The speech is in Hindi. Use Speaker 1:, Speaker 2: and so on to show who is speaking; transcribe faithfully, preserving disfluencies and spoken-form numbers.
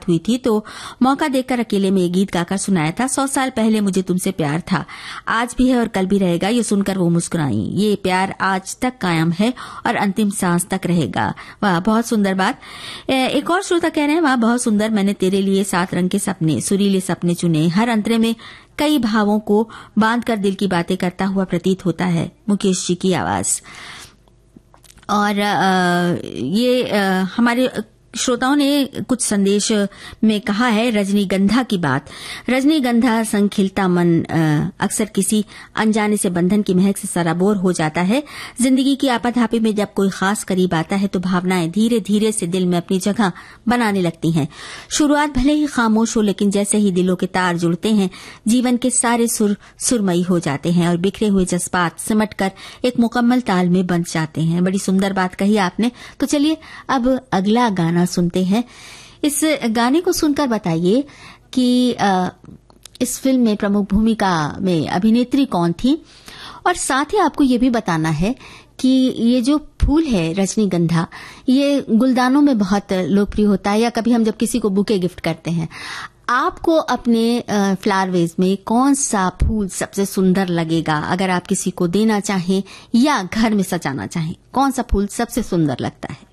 Speaker 1: हुई थी तो मौका देखकर अकेले में ये गीत गाकर सुनाया था। सौ साल पहले मुझे तुमसे प्यार था, आज भी है और कल भी रहेगा। ये सुनकर वो मुस्कुराई। ये प्यार आज तक कायम है और अंतिम सांस तक रहेगा। वाह, बहुत सुंदर बात। एक और श्रोता कह रहे हैं, वाह बहुत सुंदर। मैंने तेरे लिए सात रंग के सपने, सुरीले सपने चुने। हर अंतरे में कई भावों को बांधकर दिल की बातें करता हुआ प्रतीत होता है। मुकेश जी की आवाज। और आ, ये आ, हमारे श्रोताओं ने कुछ संदेश में कहा है रजनीगंधा की बात। रजनीगंधा संग खिलता मन अक्सर किसी अनजाने से बंधन की महक से सराबोर हो जाता है। जिंदगी की आपाधापी में जब कोई खास करीब आता है तो भावनाएं धीरे धीरे से दिल में अपनी जगह बनाने लगती हैं। शुरुआत भले ही खामोश हो, लेकिन जैसे ही दिलों के तार जुड़ते हैं जीवन के सारे सुर सुरमई हो जाते हैं और बिखरे हुए जज्बात सिमटकर एक मुकम्मल ताल में बंध जाते हैं। बड़ी सुंदर बात कही आपने। तो चलिए अब अगला गाना सुनते हैं। इस गाने को सुनकर बताइए कि आ, इस फिल्म में प्रमुख भूमिका में अभिनेत्री कौन थी, और साथ ही आपको ये भी बताना है कि ये जो फूल है रजनीगंधा, ये गुलदानों में बहुत लोकप्रिय होता है, या कभी हम जब किसी को बुके गिफ्ट करते हैं। आपको अपने फ्लावर वेज में कौन सा फूल सबसे सुंदर लगेगा अगर आप किसी को देना चाहें या घर में सजाना चाहें? कौन सा फूल सबसे सुंदर लगता है?